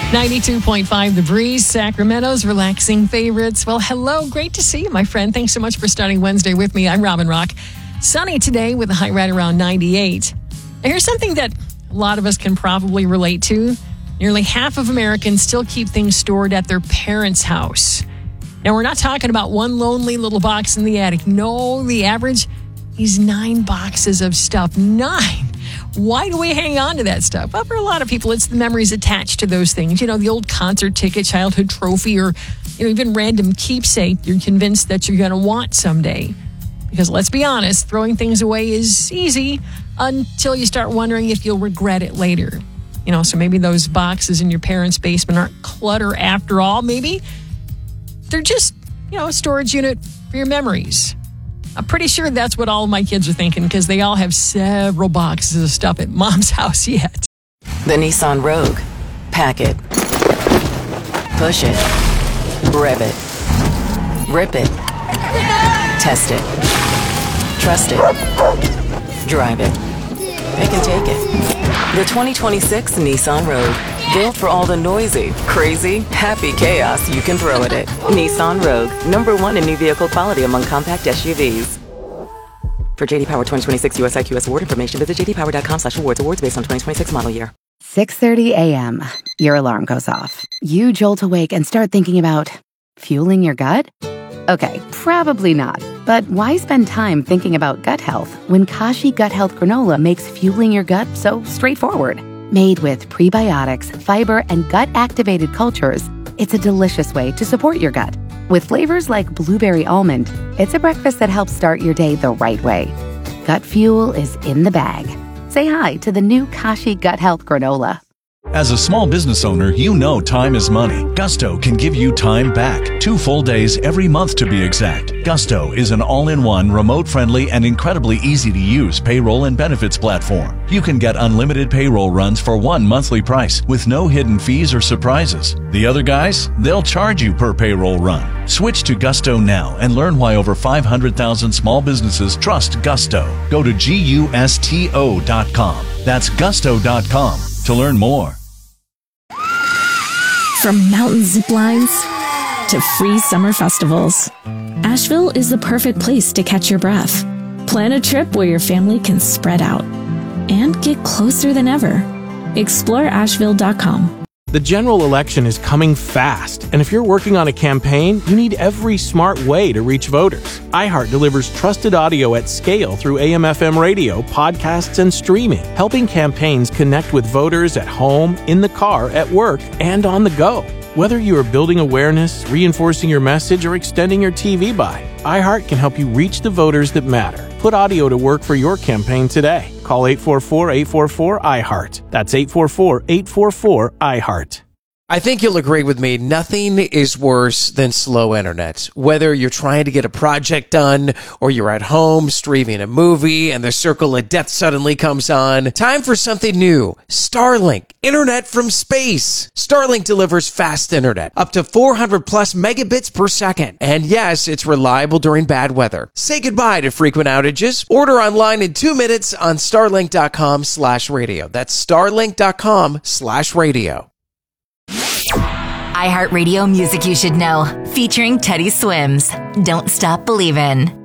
92.5 The Breeze, Sacramento's relaxing favorites. Well, hello. Great to see you, my friend. Thanks so much for starting Wednesday with me. I'm Robin Rock. Sunny today with a high right around 98. Now, here's something that a lot of us can probably relate to. Nearly half of Americans still keep things stored at their parents' house. Now, we're not talking about one lonely little box in the attic. No, the average is 9 boxes of stuff. 9. Why do we hang on to that stuff? Well, for a lot of people, it's the memories attached to those things. You know, the old concert ticket, childhood trophy, or even random keepsake you're convinced that you're going to want someday. Because let's be honest, throwing things away is easy until you start wondering if you'll regret it later. So maybe those boxes in your parents' basement aren't clutter after all. Maybe they're just, a storage unit for your memories. I'm pretty sure that's what all of my kids are thinking because they all have several boxes of stuff at mom's house yet. The Nissan Rogue. Pack it. Push it. Rev it. Rip it. Test it. Trust it. Drive it. Pick and take it. The 2026 Nissan Rogue. Built for all the noisy, crazy, happy chaos you can throw at it. Nissan Rogue. #1 in new vehicle quality among compact SUVs. For JD Power 2026 US IQS award information, visit jdpower.com/awards. Awards based on 2026 model year. 6:30 a.m. Your alarm goes off. You jolt awake and start thinking about fueling your gut? Okay, probably not. But why spend time thinking about gut health when Kashi Gut Health Granola makes fueling your gut so straightforward? Made with prebiotics, fiber, and gut-activated cultures, it's a delicious way to support your gut. With flavors like blueberry almond, it's a breakfast that helps start your day the right way. Gut fuel is in the bag. Say hi to the new Kashi Gut Health Granola. As a small business owner, you know time is money. Gusto can give you time back. 2 full days every month to be exact. Gusto is an all-in-one, remote-friendly, and incredibly easy-to-use payroll and benefits platform. You can get unlimited payroll runs for one monthly price with no hidden fees or surprises. The other guys, they'll charge you per payroll run. Switch to Gusto now and learn why over 500,000 small businesses trust Gusto. Go to GUSTO.com. That's Gusto.com to learn more. From mountain zip lines to free summer festivals, Asheville is the perfect place to catch your breath. Plan a trip where your family can spread out and get closer than ever. Explore Asheville.com. The general election is coming fast, and if you're working on a campaign, you need every smart way to reach voters. iHeart delivers trusted audio at scale through AM/FM radio, podcasts, and streaming, helping campaigns connect with voters at home, in the car, at work, and on the go. Whether you are building awareness, reinforcing your message, or extending your TV buy, iHeart can help you reach the voters that matter. Put audio to work for your campaign today. Call 844-844-iHeart. That's 844-844-iHeart. I think you'll agree with me, nothing is worse than slow internet. Whether you're trying to get a project done or you're at home streaming a movie and the circle of death suddenly comes on, time for something new. Starlink, internet from space. Starlink delivers fast internet, up to 400 plus megabits per second. And yes, it's reliable during bad weather. Say goodbye to frequent outages. Order online in 2 minutes on starlink.com/radio. That's starlink.com/radio. iHeartRadio music you should know, featuring Teddy Swims. Don't Stop Believin'.